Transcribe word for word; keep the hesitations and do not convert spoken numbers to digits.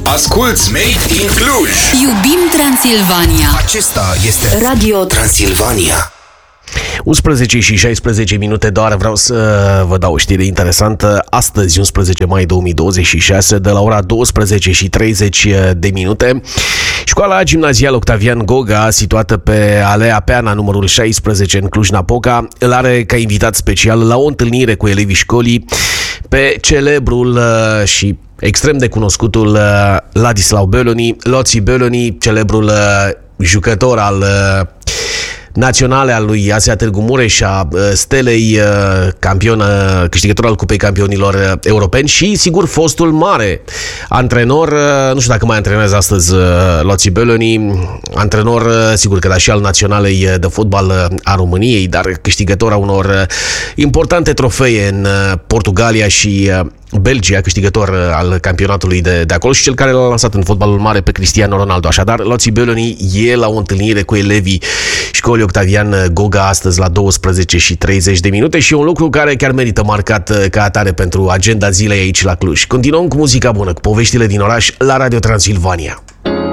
Asculți Made in Cluj. Iubim Transilvania. Acesta este Radio Transilvania. unsprezece și șaisprezece minute doar. Vreau să vă dau o știre interesantă. Astăzi, unsprezece mai două mii douăzeci și șase, de la ora douăsprezece și treizeci de minute, școala gimnazială Octavian Goga, situată pe Alea Peana, numărul șaisprezece, în Cluj-Napoca, îl are ca invitat special la o întâlnire cu elevii școlii pe celebrul și extrem de cunoscutul Ladislau Bölöni, Loții Bölöni, celebrul jucător al naționale al lui A S A Târgu Mureș, a Stelei, campion, câștigător al Cupei Campionilor Europeni și, sigur, fostul mare antrenor, nu știu dacă mai antrenează astăzi Loții Bölöni, antrenor, sigur că da, și al Naționalei de Fotbal a României, dar câștigător a unor importante trofee în Portugalia și Belgia, câștigător al campionatului de, de acolo și cel care l-a lansat în fotbalul mare pe Cristiano Ronaldo. Așadar, Loții Bölöni e la o întâlnire cu elevii școlii Octavian Goga astăzi la douăsprezece și treizeci de minute și un lucru care chiar merită marcat ca atare pentru agenda zilei aici la Cluj. Continuăm cu muzica bună, cu poveștile din oraș la Radio Transilvania.